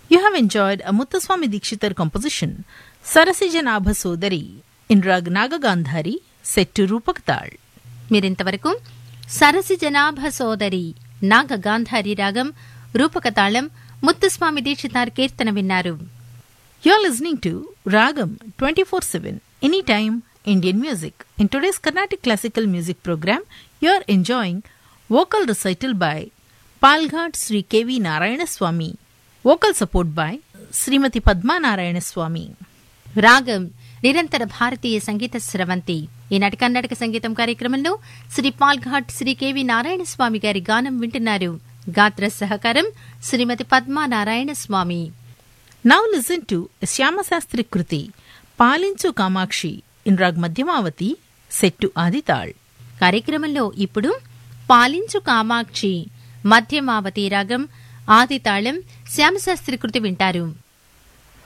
You have enjoyed a Muthuswami Dikshitar composition, Sarasijanabha Sodari, in Rag Nagagandhari, set to Rupak Tal. మీరింతవరకు సరసి జనాభ సోదరి నాగగాంధారి రాగం రూపకతాళం ముత్తుస్వామి దీక్షితార్ కీర్తన విన్నారు. You are listening to Ragam 24/7, anytime Indian music. In today's Carnatic classical music program, you are enjoying vocal recital by Palghat Sri K.V. Narayana Swami, vocal support by Srimati Padma Narayana Swami. రాగం నిరంతర భారతీయ సంగీత స్రవంతి. ఈనాటి కర్ణాటక సంగీతం కార్యక్రమంలో Shri Palghat Shri KV Narayana స్వామి గారి గానం వింటున్నారు. గాత్ర సహకారం శ్రీమతి పద్మా నారాయణ స్వామి. Now listen to Shyama Sastri Kruti, Palinchu Kamakshi, in Rag Madhyamavati, set to Adital. కార్యక్రమంలో ఇప్పుడు పాలించు కామాక్షి మధ్యమావతి రాగం ఆదితాళం శ్యామశాస్త్రి కృతి వింటారు.